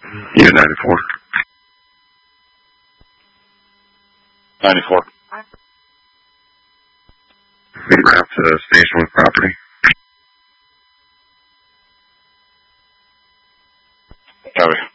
Unit 94. 94. Being route to station with property. Copy.